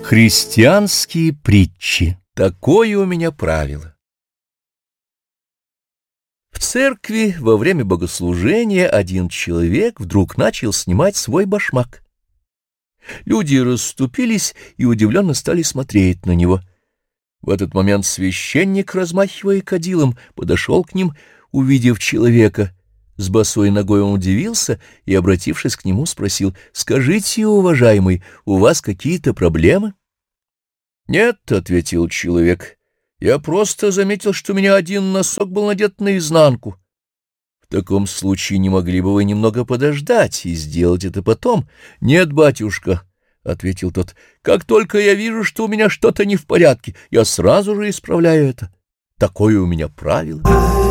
Христианские притчи. Такое у меня правило. В церкви во время богослужения один человек вдруг начал снимать свой башмак. Люди расступились и удивленно стали смотреть на него. В этот момент священник, размахивая кадилом, подошел к ним, увидев человека. С босой ногой он удивился и, обратившись к нему, спросил: «Скажите, уважаемый, у вас какие-то проблемы?» «Нет», — ответил человек, — «я просто заметил, что у меня один носок был надет наизнанку». «В таком случае не могли бы вы немного подождать и сделать это потом?» «Нет, батюшка», — ответил тот, — «как только я вижу, что у меня что-то не в порядке, я сразу же исправляю это. Такое у меня правило».